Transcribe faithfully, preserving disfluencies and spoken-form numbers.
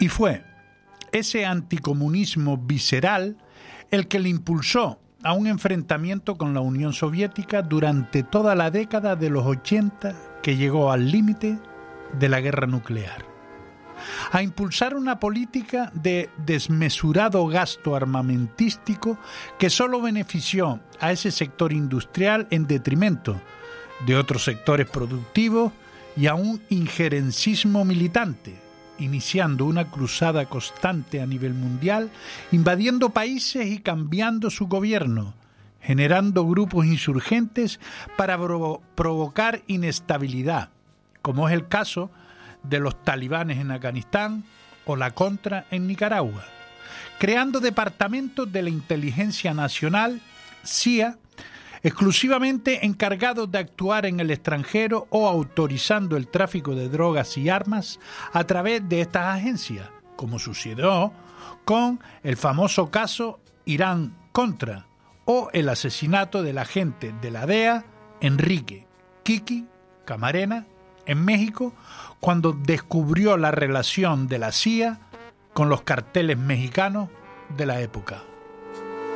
Y fue ese anticomunismo visceral el que le impulsó a un enfrentamiento con la Unión Soviética durante toda la década de los ochenta, que llegó al límite de la guerra nuclear, a impulsar una política de desmesurado gasto armamentístico que solo benefició a ese sector industrial en detrimento de otros sectores productivos, y a un injerencismo militante, iniciando una cruzada constante a nivel mundial, invadiendo países y cambiando su gobierno, generando grupos insurgentes para provo- provocar inestabilidad, como es el caso de los talibanes en Afganistán o la Contra en Nicaragua, creando departamentos de la inteligencia nacional, C I A, exclusivamente encargados de actuar en el extranjero o autorizando el tráfico de drogas y armas a través de estas agencias, como sucedió con el famoso caso Irán-Contra o el asesinato del agente de la D E A, Enrique Kiki Camarena, en México, cuando descubrió la relación de la C I A con los carteles mexicanos de la época.